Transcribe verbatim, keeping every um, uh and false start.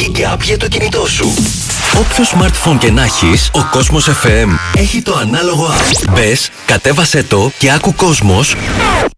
Έχει και app για το κινητό σου. Όποιο smartphone και να έχεις, ο Κόσμος εφ εμ έχει το ανάλογο app. Μπες, κατέβασέ το και άκου Κόσμος